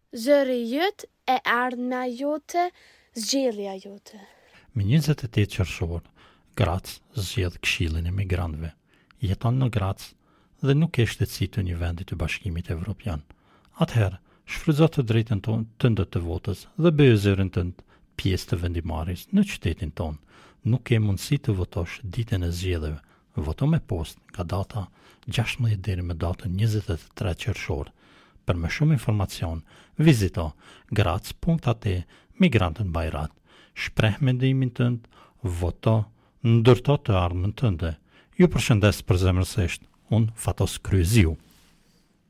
zëri jëtë e ardhmja jote, zgjedhja jote. Me 28 qershor, Graz zgjedh Këshillin e Migrantëve. Jeton në Graz dhe nuk e shtetësi të një vendi të Bashkimit Evropian. Atëherë, shfrytëzo të drejtën tënde të votës dhe bëje zërin tënd pjesë të vendimarrjes në qytetin tonë. Nuk ke mundësi të votosh ditën e zgjedhjeve. Voto me postë nga data 16 deri në datën 23 qershor. Për më shumë informacion, vizito graz.at Migrantën Bajrat. Shpreh mendimin tënd, voto, ndërto të ardhmën tënde. Ju përshëndes përzemërsisht, unë Fatos Kryziu.